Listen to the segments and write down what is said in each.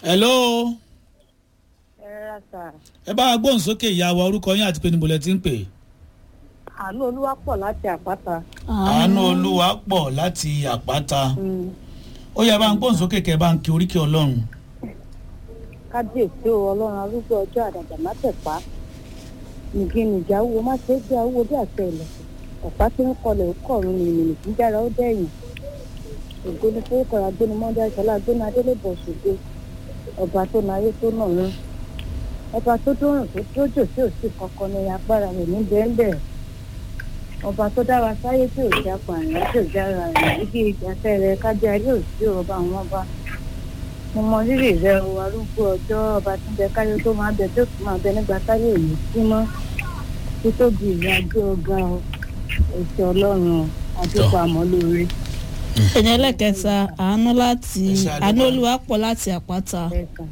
hello. Sà. ẹ bá wa gbóhùn sókè ìyá wa orúkọ yín àti pé níbo lẹ ti ń pè. Àánú Olúwa pọ̀ láti àpáta. àánú olúwa pọ̀ láti àpáta. ó yẹ bá ń gbóhùn sókè kẹ bá ń kí oríkì ọlọ́run. Kábíyèsí o ọlọ́run arúgbó ọjọ́ àdàgbà má tẹ̀pá. Nìgí nìjà wo má ṣe é jẹ́ owó bí àṣẹ ìlẹ̀kùn. Ọ̀pá tí ń kọlẹ̀ ó kọ̀run nìyí kí jára ó dẹ̀yìn. Ògo ni fowókọ̀rọ̀ agbóni mọ́dá ìṣọ̀lá agbóni adélébọ̀ ṣògo. Ọba tó náyé tó nà rán. Ọba tó dórùn tó dójò tí ò sí kankan ní agbára rẹ̀ ní bẹ́ẹ̀lẹ̀. Ọba tó dára sáyé tí ò sí apààyàn tí ò jára rẹ̀ níbi ìgbàfẹ́ rẹ̀ kájí ayé ò sí ọba àwọn ọba. Mo mọ rírì rẹ o arúgbó ọjọ́ ọba tí ń bẹ káyé tó máa bẹ tó máa bẹ nígbà káyé òní sí mọ́. Títóbi ìyá ajé ọgá ètò ọlọ́run àdúgbò àmọ́ lóore. ẹni ẹlẹ́kẹta àánú olúwa pọ̀ láti àpáta.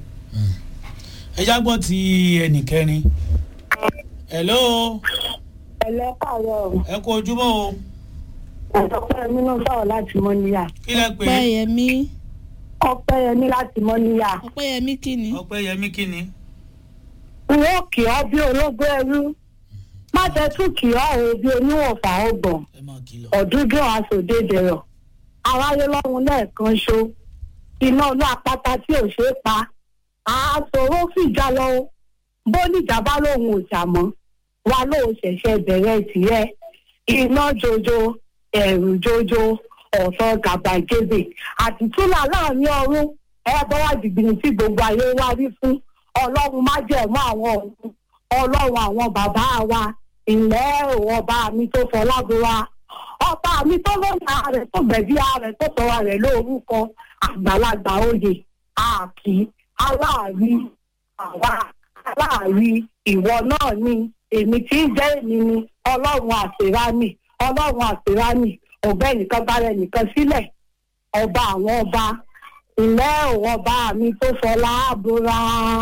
ẹ jágbọ́ ti ẹnì kẹrin. hello. Ẹlẹ́kàárọ̀. ẹ kú ojúmọ́ o. Ọpẹ́yẹmí náà sọ̀rọ̀ láti Mọ́níyà. kí lẹ pé. Ọpẹ́yẹmí láti Mọ́níyà. Ọpẹ́yẹmí kí ni. Ọpẹ́yẹmí kí ni. Wọ́n kì ọ́ bí ológbó ẹrú. Má ṣe tún kì ọ́ òun bí oníwọ̀fà ọgbọ̀n. ẹ máa kìlọ̀. Ọ̀dúndún aṣòde dẹ̀rọ̀. Aráyé lọ́run lẹ́ẹ̀kan ṣo. Iná olú àpáta tí ò ṣeé pa. Àásòro fìjà lọ. Bó níjà bá lóhun ò jà mọ́. Wa lóun ṣẹ̀ṣẹ̀ bẹ̀rẹ̀ tìrẹ. Iná jojo, ẹ̀rù jojo, ọ̀sán gàbàgebè. Àtìtúlà láàrin ọ̀run. Ẹ bọ́wá dìgbìnì tí gbogbo ayé wá rí fún. Ọlọ́run má jẹ̀mọ́ àwọn ọ̀run. Ọlọ́run àwọn bàbá wa. Ìlẹ́ òun ọba mi tó fọ lábúra. Ọba mi tó lóyà rẹ̀ tó gbẹ̀bí rẹ̀ tó sọ rẹ̀ lórúkọ. Àgbàlagbà oyè. Àkì. Aláàrí. Àwa. Aláàrí. Ìwọ náà ni. Èmi tí ń jẹ́ èmi ni. Ọlọ́run àṣíránì. Ọlọ́run àṣíránì. Ọ̀gbẹ́ nìkan bá rẹ̀ nìkan sílẹ̀. Ọba àwọn ọba. Ìlẹ́ òun ọba mi tó fọ lábúra.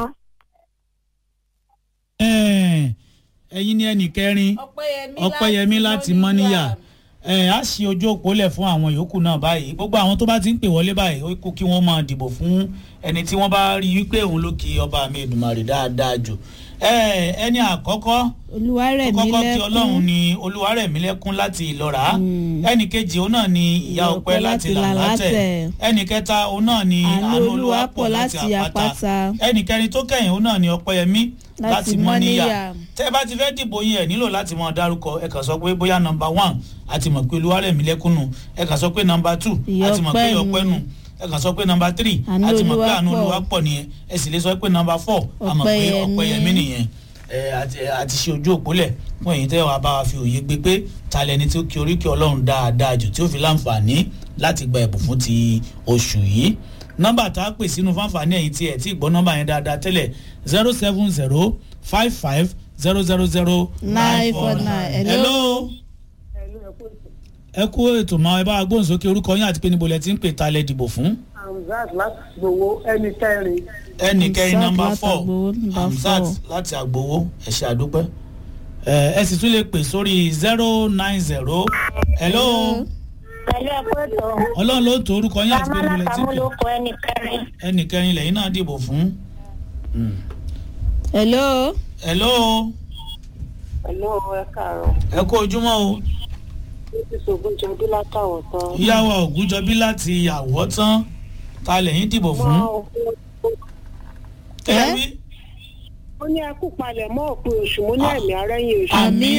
ẹ̀yin ni ẹnì kẹrin. Ọpẹ́yẹmí láti Mọ́níyà. A ṣe ojú òpó lẹ̀ fún àwọn yòókù náà báyìí. gbogbo àwọn tó bá ti ń pè wọlé báyìí ó kú kí wọ́n máa dìbò fún ẹni tí wọ́n bá rí wípé òun ló kí ọba mi Èdùmàrè dáadáa jù. ẹni àkọ́kọ́ kọ́kọ́ kí ọlọ́run ni Olúwarẹ̀mílẹ́kún láti Ìlọ́ra. ẹnì kejì òun náà ni ìyá Ọpẹ́ láti Làlátẹ̀. ẹnì kẹta òun náà ni àánú Olúwapọ̀ láti àpáta. ẹnì kẹrin tó kẹ́yìn òun náà ni Ọpẹ́yẹmí láti Mọ́níyà. tẹ́ bá ti fẹ́ dìbò yín ẹ̀ nílò láti mọ dárúkọ ẹ kàn sọ pé bóyá nọ́mbà 1 àti mọ̀ pé Olúwarẹ̀mílẹ́kún nù, ẹ kàn sọ pé nọ́mbà 2 àti mọ̀ pé Ọpẹ́ nù, ẹ kàn sọ pé nọ́mbà 3 àti mọ̀ pé àánú Olúwapọ̀ nìyẹn, ẹ sì lè sọ pé nọ́mbà 4 àmọ̀ pé Ọpẹ́yẹmí nìyẹn. àti ṣe ojú òpólẹ̀ fún èyí tẹ́ wàá bá wa fi òye gbé pé ta lẹni tí ó kí oríkì Ọlọ́run dáadáa jù tí ó fi láǹfààní láti gba ẹ̀bùn fún ti oṣù yìí. nọ́mbà tá a pè sínú fáǹfààní ẹ̀yìn tí ẹ̀ tí gbọ́ nọ́mbà yẹn dáadáa tẹ́lẹ̀ 07055000949. hello. ẹ kú ètò máa ẹ bá agbóhùnsókè orúkọ yín àti pé níbo lẹ ti ń pè ta lẹ dìbò fún. Hamzat láti gbowó ẹni kẹrin. ẹnì kẹrin nọ́mbà 4 Hamzat láti àgbowó ẹ ṣé àdúpẹ́. ẹ sì tún lè pè sórí 090. hello. Pẹ̀lú ẹ̀kọ́ ètò. Ọlọ́run ló ń to orúkọ yín àti pé níbo lẹ ti ń pè. Ló kọ ẹni kẹrin. ẹnì kẹrin lẹ́yìn náà dìbò fún. hello. hello. Hello, ẹ káàárọ̀. ẹ kú ojúmọ́ o. Ògúnjọbí látàwọ̀ tán. ìyàwó Ògúnjọbí láti Àwọ̀ tán ta lẹ́yìn dìbò fún. kẹ́rí. Ó ní ẹkú palẹ̀ mọ́ òpin oṣù mú ní ẹ̀mí arẹ́yìn oṣù. àmì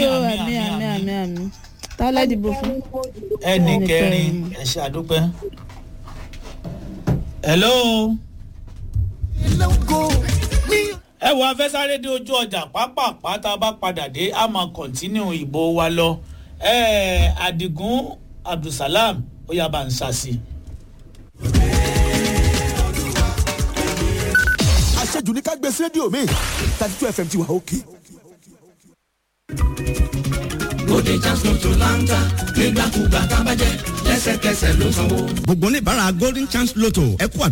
ta lẹ dìbò fún. ẹnì kẹrin ẹ ṣé àdúpẹ́. hello. ẹ wo afẹ́sáré dé ojú ọjà pápápá tá a bá padà dé a máa kọ̀ntínú ìbò wa lọ. Adigun Abdulsalam ó yá bá ń ṣàṣì. àṣejù ní ká gbé sí rédíò mi 32 FM ti wà òkè. Bóde chance lotto láńtà nígbàkúgbà tá a bá jẹ lẹ́sẹ̀kẹsẹ̀ ló sanwó. gbogbo oníbàárà Golden Chance Lotto ẹ kú